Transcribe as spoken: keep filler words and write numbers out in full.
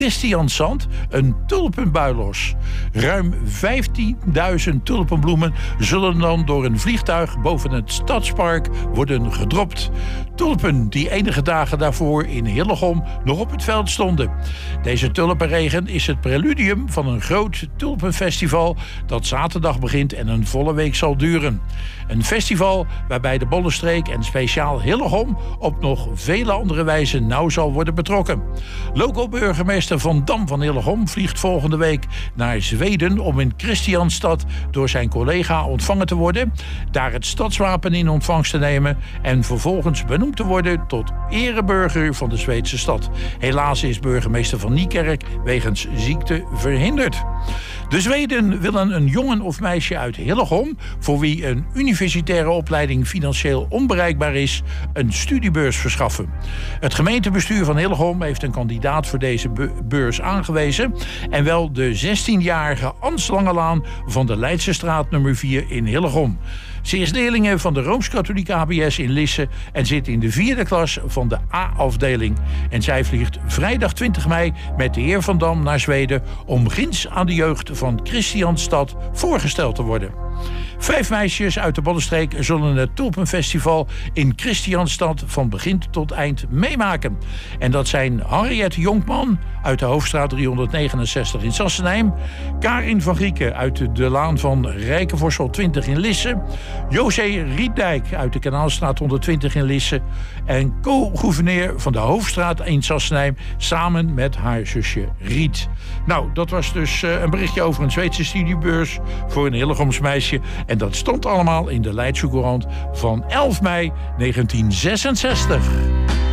Christiansand een tulpenbui los. Ruim vijftienduizend tulpenbloemen zullen dan door een vliegtuig boven het stadspark worden gedropt. Tulpen die enige dagen daarvoor in Hillegom nog op het veld stonden. Deze tulpenregen is het preludium van een groot tulpenfestival dat zaterdag begint en een volle week zal duren. Een festival waarbij de Bollenstreek en speciaal Hillegom op nog vele andere wijzen nauw zal worden betrokken. Local burgemeester Van Dam van Hillegom vliegt volgende week naar Zweden om in Christianstad door zijn collega ontvangen te worden, daar het stadswapen in ontvangst te nemen en vervolgens benoemd te worden tot ereburger van de Zweedse stad. Helaas is burgemeester van Niekerk wegens ziekte verhinderd. De Zweden willen een jongen of meisje uit Hillegom, voor wie een universitaire opleiding financieel onbereikbaar is, een studiebeurs verschaffen. Het gemeentebestuur van Hillegom heeft een kandidaat voor deze beurs aangewezen en wel de zestienjarige Ans Langelaan van de Leidsestraat nummer vier in Hillegom. Ze is leerlinge van de Rooms-Katholieke H B S in Lisse en zit in de vierde klas van de A-afdeling. En zij vliegt vrijdag twintig mei met de heer Van Dam naar Zweden om ginds aan de jeugd van Christianstad voorgesteld te worden. Vijf meisjes uit de Bollenstreek zullen het Tulpenfestival in Christianstad van begin tot eind meemaken. En dat zijn Henriette Jonkman uit de Hoofdstraat driehonderdnegenenzestig in Sassenheim, Karin van Grieken uit de Laan van Rijkenvorsel twintig in Lisse, José Rietdijk uit de Kanaalstraat honderdtwintig in Lisse en co-gouverneur van de Hoofdstraat in Sassenheim samen met haar zusje Riet. Nou, dat was dus een berichtje over een Zweedse studiebeurs voor een Hillegoms meisje. En dat stond allemaal in de Leidse Courant van elf mei negentien zesenzestig.